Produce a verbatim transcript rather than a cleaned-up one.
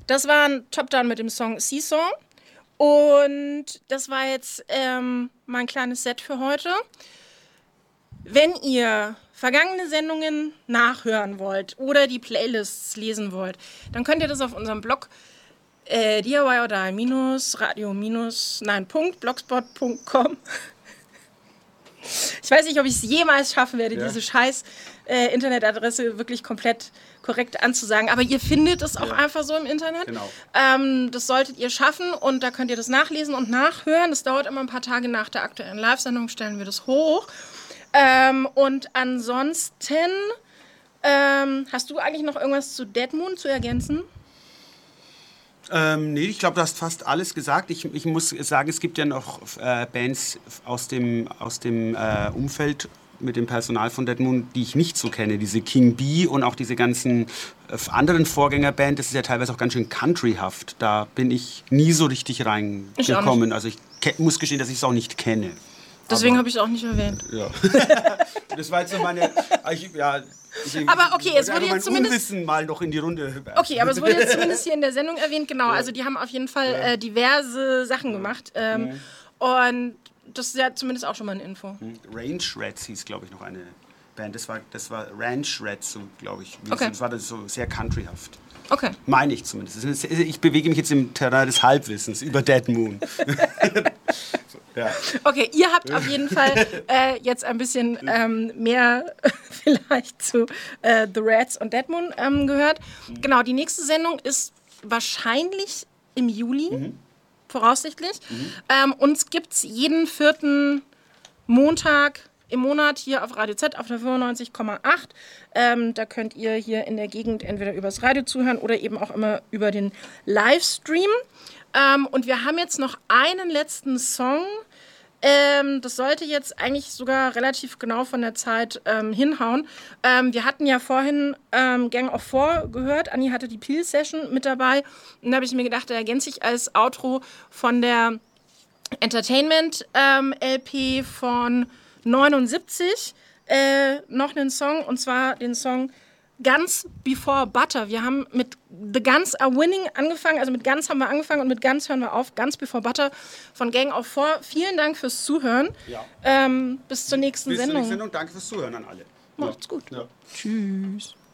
Das war ein Top-Down mit dem Song Seesaw. Und das war jetzt ähm, mein kleines Set für heute. Wenn ihr vergangene Sendungen nachhören wollt oder die Playlists lesen wollt, dann könnt ihr das auf unserem Blog äh, D I Y or Die minus radio minus nein, Punkt, blogspot Punkt com. Ich weiß nicht, ob ich es jemals schaffen werde, ja. diese scheiß äh, Internetadresse wirklich komplett korrekt anzusagen. Aber ihr findet es auch ja. einfach so im Internet. Genau. Ähm, das solltet ihr schaffen und da könnt ihr das nachlesen und nachhören. Das dauert immer ein paar Tage nach der aktuellen Live-Sendung, stellen wir das hoch. Ähm, und ansonsten, ähm, hast du eigentlich noch irgendwas zu Dead Moon zu ergänzen? Ähm, nee, ich glaube, du hast fast alles gesagt. Ich, ich muss sagen, es gibt ja noch äh, Bands aus dem, aus dem äh, Umfeld mit dem Personal von Dead Moon, die ich nicht so kenne. Diese King Bee und auch diese ganzen äh, anderen Vorgängerband, das ist ja teilweise auch ganz schön countryhaft. Da bin ich nie so richtig reingekommen. Ich also ich muss gestehen, dass ich es auch nicht kenne. Deswegen habe ich es auch nicht erwähnt. Ja. Das war jetzt so meine... Ich, ja, ich, aber okay, es wurde jetzt mein zumindest... Unwissen mal noch in die Runde... Okay, aber es wurde jetzt zumindest hier in der Sendung erwähnt. Genau, ja. also die haben auf jeden Fall ja. äh, diverse Sachen gemacht. Ähm, mhm. Und das ist ja zumindest auch schon mal eine Info. Range Rats hieß, glaube ich, noch eine Band. Das war, das war Ranch Rats, so, glaube ich. Okay. Das war das so sehr countryhaft. Okay. Meine ich zumindest. Ich bewege mich jetzt im Terrain des Halbwissens über Dead Moon. Ja. Okay, ihr habt auf jeden Fall äh, jetzt ein bisschen ähm, mehr vielleicht zu äh, The Rats und Dead Moon ähm, gehört. Mhm. Genau, die nächste Sendung ist wahrscheinlich im Juli, mhm. voraussichtlich. Mhm. Ähm, uns gibt es jeden vierten Montag im Monat hier auf Radio Z auf der fünfundneunzig Komma acht. Ähm, da könnt ihr hier in der Gegend entweder übers Radio zuhören oder eben auch immer über den Livestream. Ähm, und wir haben jetzt noch einen letzten Song. Ähm, das sollte jetzt eigentlich sogar relativ genau von der Zeit ähm, hinhauen. Ähm, wir hatten ja vorhin ähm, Gang of Four gehört. Anni hatte die Peel-Session mit dabei. Und da habe ich mir gedacht, da ergänze ich als Outro von der Entertainment-L P ähm, von neunundsiebzig äh, noch einen Song. Und zwar den Song Guns Before Butter. Wir haben mit The Guns Are Winning angefangen, also mit Guns haben wir angefangen und mit Guns hören wir auf. Guns Before Butter von Gang of Four. Vielen Dank fürs Zuhören. Ja. Ähm, bis zur nächsten bis Sendung. Bis zur nächsten Sendung. Danke fürs Zuhören an alle. Macht's gut. Ja. Tschüss.